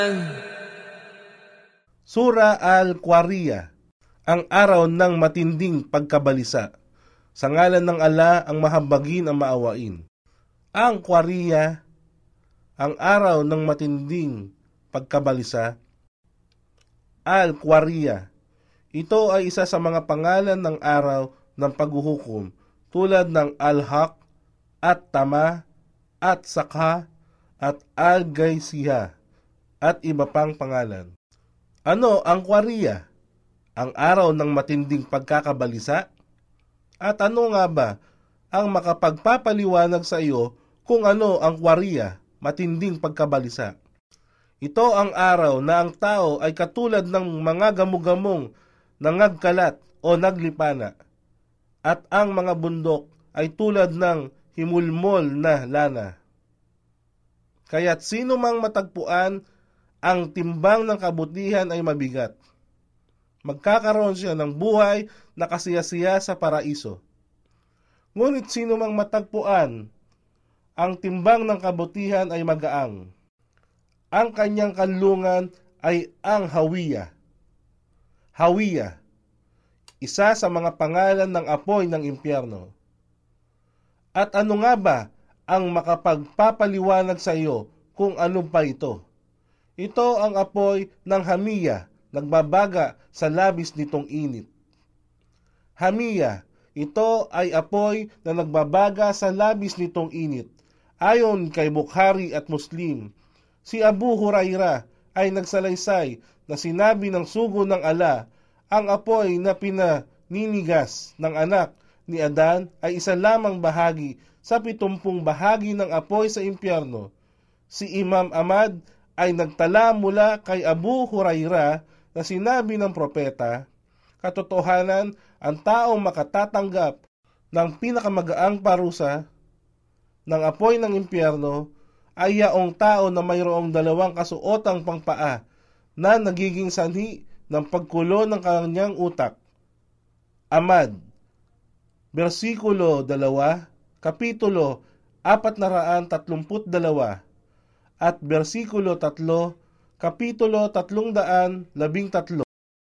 Sura Al-Qari'ah, ang araw ng matinding pagkabalisa. Sa ngalan ng Allah, ang mahabagin ang maawain. Ang Qari'ah, ang araw ng matinding pagkabalisa. Al-Qari'ah, ito ay isa sa mga pangalan ng araw ng paghuhukom tulad ng Al-Haq, At-Tama, At-Sakha, at Al-Gaysiyah, at iba pang pangalan. Ano ang Qari'ah? Ang araw ng matinding pagkakabalisa? At ano nga ba ang makapagpapaliwanag sa iyo kung ano ang Qari'ah, matinding pagkabalisa? Ito ang araw na ang tao ay katulad ng mga gamugamong nangagkalat o naglipana, at ang mga bundok ay tulad ng himulmol na lana. Kaya't sino mang matagpuan ang timbang ng kabutihan ay mabigat. Magkakaroon siya ng buhay na kasiyasiya sa paraiso. Ngunit sino mang matagpuan ang timbang ng kabutihan ay magaang. Ang kanyang kanlungan ay ang Hawiyah. Hawiyah, isa sa mga pangalan ng apoy ng impyerno. At ano nga ba ang makapagpapaliwanag sa iyo kung ano pa ito? Ito ang apoy ng Hamiyah, nagbabaga sa labis nitong init. Hamiyah, ito ay apoy na nagbabaga sa labis nitong init. Ayon kay Bukhari at Muslim, si Abu Hurairah ay nagsalaysay na sinabi ng sugo ng Allah, ang apoy na pinaninigas ng anak ni Adan ay isa lamang bahagi sa 70 bahagi ng apoy sa impyerno. Si Imam Ahmad ay nagtala mula kay Abu Hurairah na sinabi ng propeta, katotohanan, ang taong makatatanggap ng pinakamagaang parusa ng apoy ng impyerno ay yaong tao na mayroong 2 kasuotang pangpaa na nagiging sanhi ng pagkulo ng kanyang utak. Ahmad, versikulo 2, kapitulo 432, at versikulo 3, kapitulo 313.